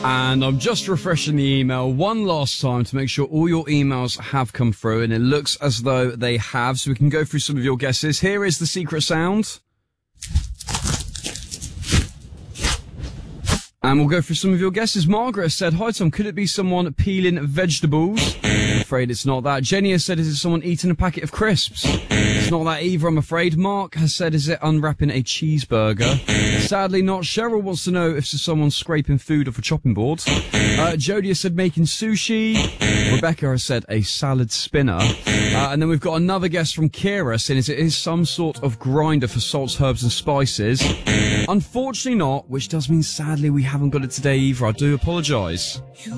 And I'm just refreshing the email one last time to make sure all your emails have come through, and it looks as though they have, so we can go through some of your guesses. Here is the secret sound. And we'll go through some of your guesses. Margaret said, "Hi Tom, could it be someone peeling vegetables?" I'm afraid it's not that. Jenny has said, "Is it someone eating a packet of crisps?" It's not that either, I'm afraid. Mark has said, "Is it unwrapping a cheeseburger?" Sadly not. Cheryl wants to know if it's someone scraping food off a chopping board. Jodie has said, "Making sushi." Rebecca has said, "A salad spinner." And then we've got another guess from Kira saying, "It is some sort of grinder for salts, herbs and spices." Unfortunately not, which does mean sadly we haven't got it today either. I do apologise.